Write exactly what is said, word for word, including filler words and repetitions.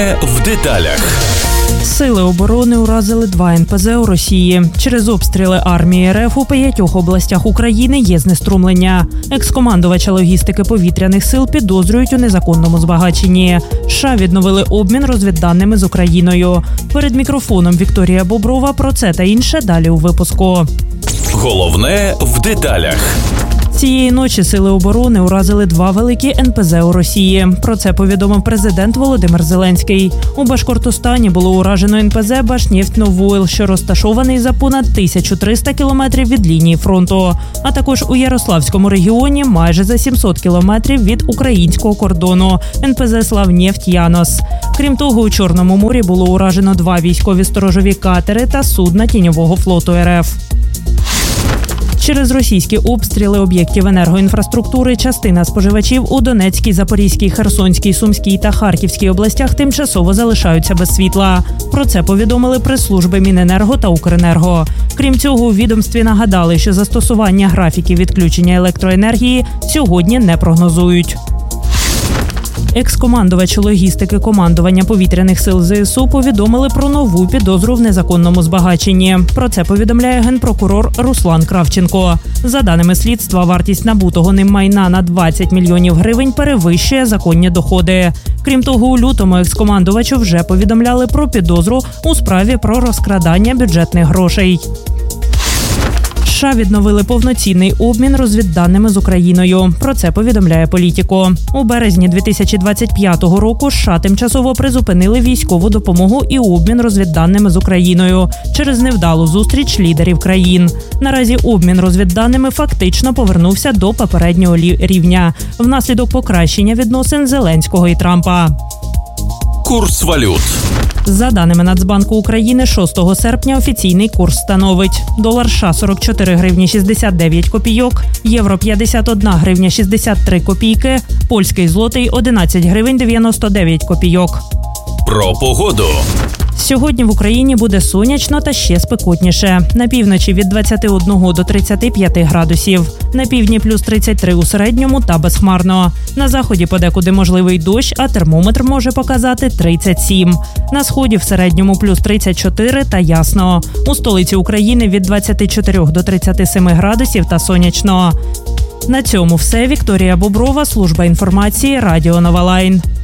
В деталях. Сили оборони уразили два ен пе зе у Росії. Через обстріли армії ер еф у п'ятьох областях України є знеструмлення. Екс-командувача логістики повітряних сил підозрюють у незаконному збагаченні. США відновили обмін розвідданими з Україною. Перед мікрофоном Вікторія Боброва. Про це та інше далі у випуску. Головне в деталях. Цієї ночі сили оборони уразили два великі ен пе зе у Росії. Про це повідомив президент Володимир Зеленський. У Башкортостані було уражено ен пе зе «Башнефтьновуйл», що розташований за понад тисячу триста кілометрів від лінії фронту. А також у Ярославському регіоні майже за сімсот кілометрів від українського кордону ен пе зе «Славнефть Янос». Крім того, у Чорному морі було уражено два військові сторожові катери та судна тіньового флоту ер еф. Через російські обстріли об'єктів енергоінфраструктури частина споживачів у Донецькій, Запорізькій, Херсонській, Сумській та Харківській областях тимчасово залишаються без світла. Про це повідомили прес-служби Міненерго та Укренерго. Крім цього, у відомстві нагадали, що застосування графіків відключення електроенергії сьогодні не прогнозують. Екс-командувач логістики командування повітряних сил зе ес у повідомили про нову підозру в незаконному збагаченні. Про це повідомляє генпрокурор Руслан Кравченко. За даними слідства, вартість набутого ним майна на двадцять мільйонів гривень перевищує законні доходи. Крім того, у лютому екс-командувачу вже повідомляли про підозру у справі про розкрадання бюджетних грошей. США відновили повноцінний обмін розвідданими з Україною. Про це повідомляє Політіко. У березні дві тисячі двадцять п'ятого року США тимчасово призупинили військову допомогу і обмін розвідданими з Україною через невдалу зустріч лідерів країн. Наразі обмін розвідданими фактично повернувся до попереднього рівня внаслідок покращення відносин Зеленського і Трампа. Курс валют. За даними Нацбанку України, шостого серпня офіційний курс становить: долар США – сорок чотири гривні шістдесят дев'ять копійок, євро – п'ятдесят одна гривня шістдесят три копійки, польський злотий – одинадцять гривень дев'яносто дев'ять копійок. Про погоду. Сьогодні в Україні буде сонячно та ще спекотніше. На півночі від двадцяти одного до тридцяти п'яти градусів. На півдні плюс тридцять три у середньому та безхмарно. На заході подекуди можливий дощ, а термометр може показати тридцять сім. На сході в середньому плюс тридцять чотири та ясно. У столиці України від двадцяти чотирьох до тридцяти семи градусів та сонячно. На цьому все. Вікторія Боброва, служба інформації, Радіо Нова Лайн.